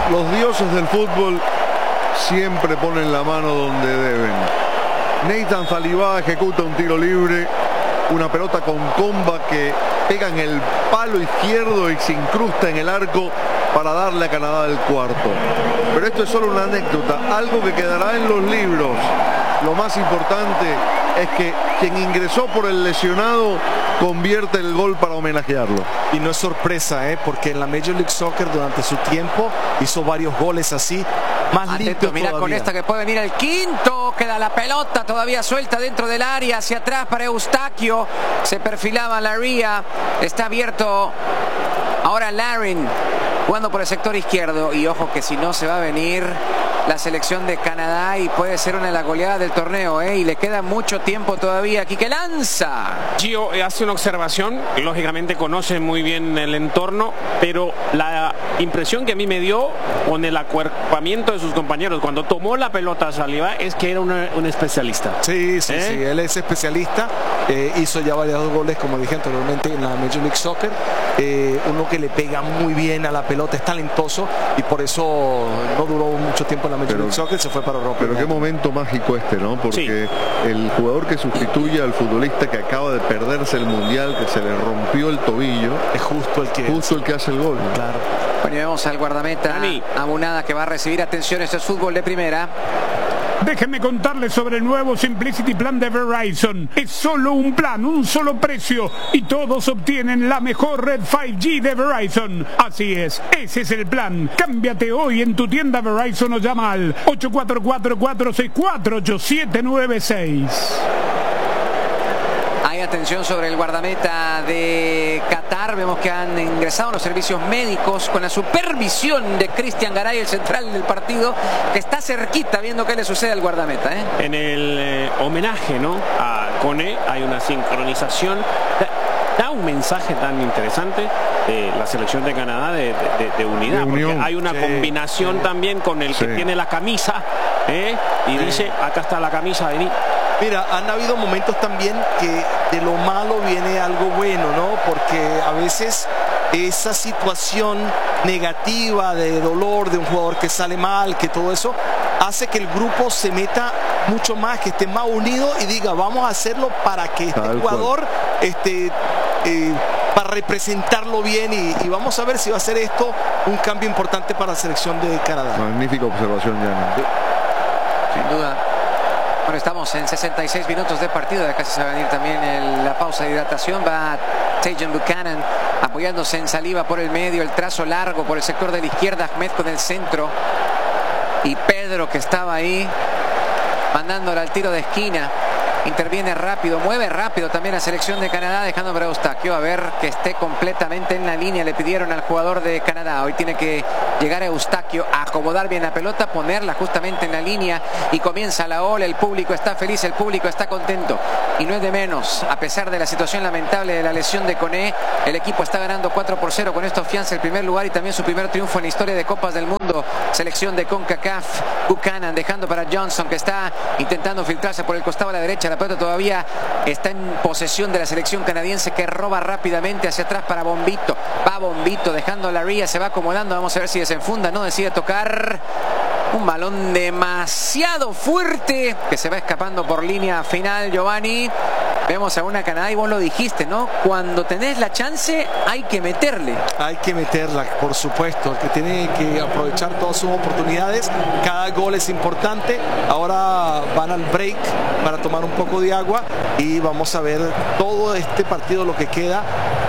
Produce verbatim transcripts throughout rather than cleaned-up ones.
los dioses del fútbol siempre ponen la mano donde deben. Nathan Saliba ejecuta un tiro libre, una pelota con comba que pega en el palo izquierdo y se incrusta en el arco para darle a Canadá el cuarto. Pero esto es solo una anécdota, algo que quedará en los libros. Lo más importante es que quien ingresó por el lesionado convierte el gol para homenajearlo. Y no es sorpresa, ¿eh? Porque en la Major League Soccer durante su tiempo hizo varios goles así, más limpio. Mira con esta que puede venir el quinto, queda la pelota todavía suelta dentro del área, hacia atrás para Eustaquio, se perfilaba Laria, está abierto ahora Larin, jugando por el sector izquierdo, y ojo que si no se va a venir la selección de Canadá y puede ser una de las goleadas del torneo, ¿eh? Y le queda mucho tiempo todavía. Aquí que lanza. Gio hace una observación, lógicamente conoce muy bien el entorno, pero la impresión que a mí me dio con el acuerpamiento de sus compañeros cuando tomó la pelota a Saliba es que era una, un especialista. Sí, sí, ¿Eh? sí, él es especialista, eh, hizo ya varios goles, como dije anteriormente, en la Major League Soccer, eh, uno que le pega muy bien a la pelota, es talentoso y por eso no duró mucho tiempo en la Major pero, League Soccer, se fue para Europa. Pero qué momento mágico este, ¿no? Porque sí, el jugador que sustituye al futbolista que acaba de perderse el mundial, que se le rompió el tobillo, es justo el que, justo el que hace el gol, ¿no? Claro. Bueno, y vemos al guardameta Dani Abunada que va a recibir. Atención, esto es fútbol de primera. Déjenme contarles sobre el nuevo Simplicity Plan de Verizon. Es solo un plan, un solo precio y todos obtienen la mejor red cinco G de Verizon. Así es, ese es el plan. Cámbiate hoy en tu tienda Verizon o llama al ocho cuatro cuatro, cuatro seis cuatro, ocho siete nueve seis. Hay atención sobre el guardameta de Qatar. Vemos que han ingresado los servicios médicos con la supervisión de Cristian Garay, el central del partido, que está cerquita viendo qué le sucede al guardameta, ¿eh? En el eh, homenaje, ¿no?, a Kone hay una sincronización. Da, da un mensaje tan interesante de la selección de Canadá de, de, de unidad, de porque hay una sí, combinación sí, también con el sí, que tiene la camisa, ¿eh? y sí, dice, acá está la camisa, vení. Mira, han habido momentos también que de lo malo viene algo bueno, ¿no? Porque a veces esa situación negativa de dolor de un jugador que sale mal, que todo eso hace que el grupo se meta mucho más, que esté más unido y diga, vamos a hacerlo para que este Tal jugador cual. este eh, para representarlo bien y, y vamos a ver si va a ser esto un cambio importante para la selección de Canadá. Magnífica observación, Jan. Sin duda. Bueno, estamos en sesenta y seis minutos de partido, ya casi se va a venir también el, la pausa de hidratación. Va Tajon Buchanan apoyándose en Saliba por el medio, el trazo largo por el sector de la izquierda, Ahmed con el centro y Pedro, que estaba ahí mandándole al tiro de esquina. Interviene rápido, mueve rápido también la selección de Canadá, dejando para Eustaquio a ver que esté completamente en la línea. Le pidieron al jugador de Canadá, hoy tiene que llegar a Eustaquio a acomodar bien la pelota, ponerla justamente en la línea y comienza la ola. El público está feliz, el público está contento y no es de menos, a pesar de la situación lamentable de la lesión de Kone. El equipo está ganando cuatro por cero, con esto afianza el primer lugar y también su primer triunfo en la historia de Copas del Mundo. Selección de CONCACAF. Buchanan dejando para Johnson, que está intentando filtrarse por el costado a la derecha. La pelota todavía está en posesión de la selección canadiense, que roba rápidamente hacia atrás para Bombito. Va Bombito dejando a Laria, se va acomodando. Vamos a ver si desenfunda, no decide tocar. Un balón demasiado fuerte que se va escapando por línea final, Giovanni. Vemos a una Canadá y vos lo dijiste, ¿no? Cuando tenés la chance hay que meterle. Hay que meterla, por supuesto. El que tiene que aprovechar todas sus oportunidades. Cada gol es importante. Ahora van al break para tomar un poco de agua y vamos a ver todo este partido, lo que queda.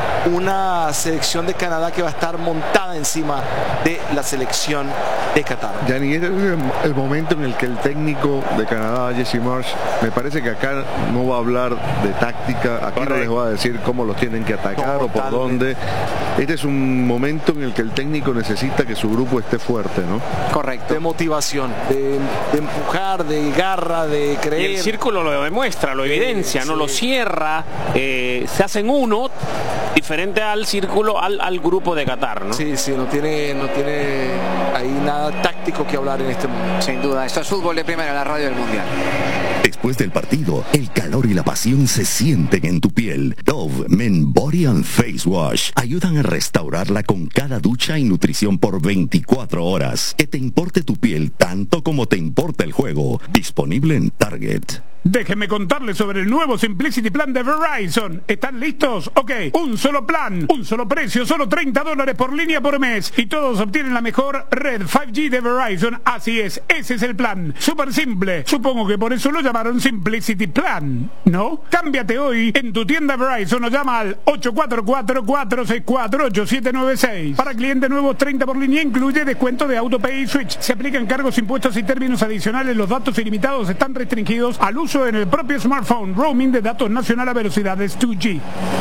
Una selección de Canadá que va a estar montada encima de la selección de Qatar. Gianni, este es el momento en el que el técnico de Canadá, Jesse Marsh, me parece que acá no va a hablar de táctica, aquí Correcto. no les va a decir cómo los tienen que atacar Totalmente. o por dónde. Este es un momento en el que el técnico necesita que su grupo esté fuerte, ¿no? Correcto. De motivación, de, de empujar, de garra, de creer. Y el círculo lo demuestra, lo evidencia, sí, no sí. lo cierra, eh, se hacen uno diferente al círculo, al, al grupo de Qatar, ¿no? Sí, sí, no tiene, no tiene ahí nada táctico que hablar en este momento. Sin duda, esto es fútbol de primera, la radio del Mundial. Después del partido, el calor y la pasión se sienten en tu piel. Dove Men Body and Face Wash ayudan a restaurarla con cada ducha y nutrición por veinticuatro horas. Que te importe tu piel tanto como te importa el juego. Disponible en Target. Déjenme contarles sobre el nuevo Simplicity Plan de Verizon. ¿Están listos? Ok, un solo plan, un solo precio, solo treinta dólares por línea por mes. Y todos obtienen la mejor red cinco G de Verizon. Así es, ese es el plan. Súper simple. Supongo que por eso lo llamaron Simplicity Plan, ¿no? Cámbiate hoy en tu tienda Verizon o llama al ocho cuatro cuatro, cuatro seis cuatro, ocho siete nueve seis. Para clientes nuevos, treinta por línea, incluye descuento de AutoPay y Switch. Se aplican cargos, impuestos y términos adicionales. Los datos ilimitados están restringidos al uso en el propio smartphone. Roaming de datos nacional a velocidades dos G.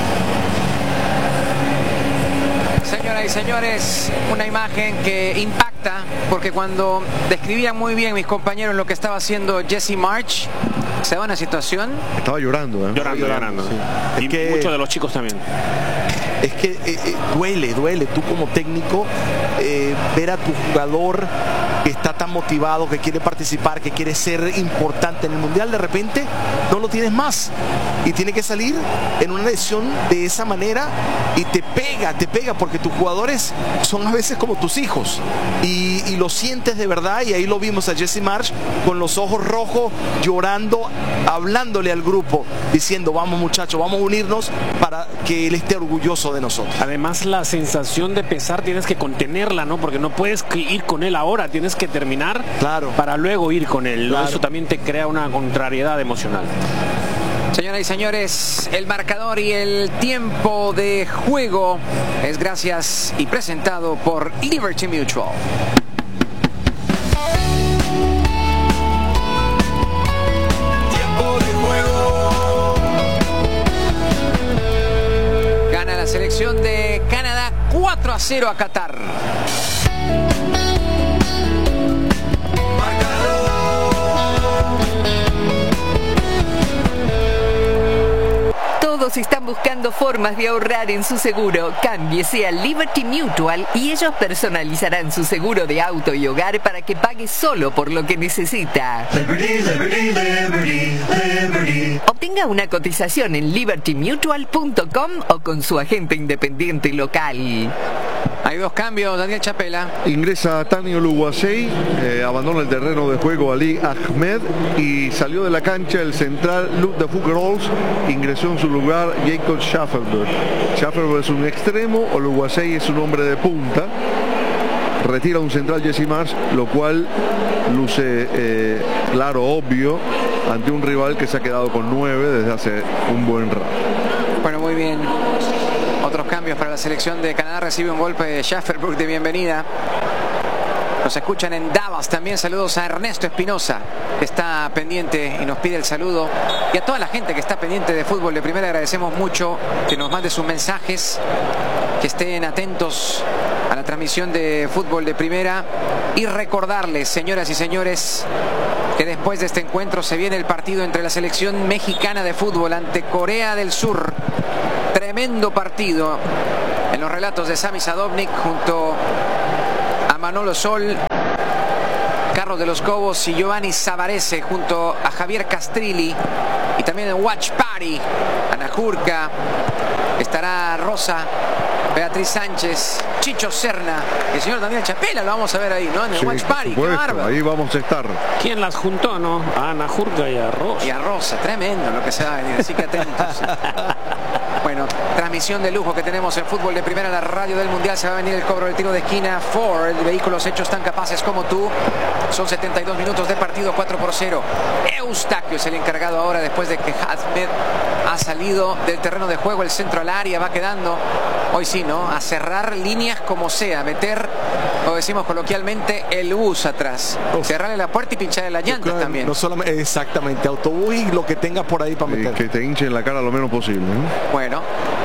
Señoras y señores, una imagen que impacta, porque cuando describían muy bien mis compañeros lo que estaba haciendo Jesse Marsch, se da una situación. Estaba llorando, ¿eh? Llorando, llorando. Sí. Y que muchos de los chicos también. Es que eh, eh, duele, duele tú como técnico eh, ver a tu jugador que está tan motivado, que quiere participar, que quiere ser importante en el mundial, de repente no lo tienes más y tiene que salir en una lesión de esa manera y te pega, te pega porque tus jugadores son a veces como tus hijos y, y lo sientes de verdad. Y ahí lo vimos a Jesse Marsch con los ojos rojos, llorando, hablándole al grupo, diciendo: vamos muchachos, vamos a unirnos para que él esté orgulloso de nosotros. Además, la sensación de pesar tienes que contenerla, ¿no? Porque no puedes ir con él ahora, tienes que terminar, claro, para luego ir con él. Claro. Eso también te crea una contrariedad emocional. Señoras y señores, el marcador y el tiempo de juego es gracias y presentado por Liberty Mutual. Tiempo de juego. Gana la selección de Canadá cuatro a cero a Qatar. Todos están buscando formas de ahorrar en su seguro. Cámbiese a Liberty Mutual y ellos personalizarán su seguro de auto y hogar para que pague solo por lo que necesita. Liberty, Liberty, Liberty, Liberty. Obtenga una cotización en liberty mutual punto com o con su agente independiente local. Hay dos cambios, Daniel Chapela. Ingresa Tani Oluwasei, eh, abandona el terreno de juego Ali Ahmed y salió de la cancha el central Luke de Foucault. Ingresó en su lugar Jacob Schaffelberg. Schaffelberg es un extremo, Oluwasei es un hombre de punta. Retira un central Jesse Marsch, lo cual luce eh, claro, obvio, ante un rival que se ha quedado con nueve desde hace un buen rato. Bueno, muy bien. Otros cambios para la selección de Canadá. Recibe un golpe de Schaffelberg de bienvenida. Nos escuchan en Dallas también. Saludos a Ernesto Espinosa, que está pendiente y nos pide el saludo. Y a toda la gente que está pendiente de fútbol de primera, agradecemos mucho que nos mande sus mensajes, que estén atentos a la transmisión de fútbol de primera. Y recordarles, señoras y señores, que después de este encuentro se viene el partido entre la selección mexicana de fútbol ante Corea del Sur. Tremendo partido en los relatos de Sami Sadovnik junto a Manolo Sol, Carlos de los Cobos y Giovanni Savarese junto a Javier Castrilli, y también en Watch Party Ana Jurca, estará Rosa, Beatriz Sánchez, Chicho Serna, el señor Daniel Chapela, lo vamos a ver ahí, ¿no? En el Sí, Watch Party, qué supuesto, bárbaro. ahí vamos a estar. ¿Quién las juntó, no? A Ana Jurca y a Rosa. Y a Rosa, tremendo lo que se va a venir, así que atentos. Bueno, transmisión de lujo que tenemos en fútbol de primera, la radio del mundial. Se va a venir el cobro del tiro de esquina. Ford, vehículos hechos tan capaces como tú. Son setenta y dos minutos de partido, cuatro por cero. Eustaquio es el encargado ahora, después de que Ahmed ha salido del terreno de juego. El centro al área va quedando, hoy sí, ¿no? A cerrar líneas como sea, meter, lo decimos coloquialmente, el bus atrás. Uf. Cerrarle la puerta y pincharle las llantas Claro, también. No solamente, exactamente, autobús y lo que tengas por ahí para Eh, meter. que te hinchen la cara lo menos posible, ¿no? Bueno,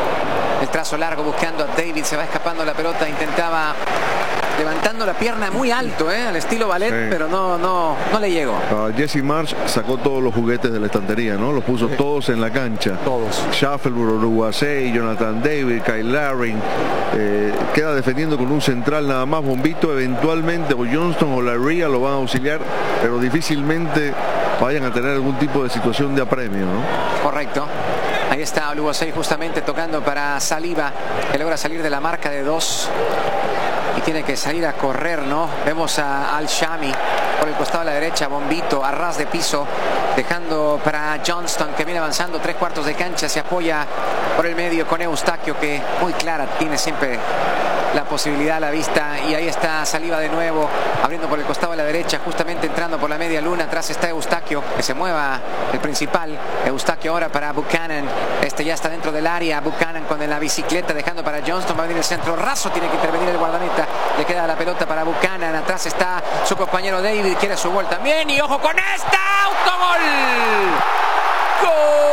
el trazo largo buscando a David, se va escapando la pelota, intentaba levantando la pierna muy alto, ¿eh? Al estilo ballet, sí. pero no, no, no le llegó. Uh, Jesse Marsch sacó todos los juguetes de la estantería, ¿no? Los puso sí. todos en la cancha. Todos. Schaffelberg, Oluwasei, Jonathan David, Kyle Laring. Eh, queda defendiendo con un central nada más, Bombito. Eventualmente o Johnston o Larrea lo van a auxiliar, pero difícilmente vayan a tener algún tipo de situación de apremio, ¿no? Correcto. Ahí está Olugosei justamente tocando para Saliba, que logra salir de la marca de dos y tiene que salir a correr, ¿no? Vemos a Al-Shami por el costado de la derecha, Bombito a ras de piso, dejando para Johnston, que viene avanzando tres cuartos de cancha, se apoya por el medio con Eustaquio, que muy clara tiene siempre la posibilidad a la vista, y ahí está Saliba de nuevo, abriendo por el costado de la derecha, justamente entrando por la media luna. Atrás está Eustaquio, que se mueva el principal. Eustaquio ahora para Buchanan, este ya está dentro del área. Buchanan con la bicicleta, dejando para Johnston, va a venir el centro raso, tiene que intervenir el guardameta, le queda la pelota para Buchanan. Atrás está su compañero David, quiere su gol también, y ojo con esta, autogol. ¡Gol!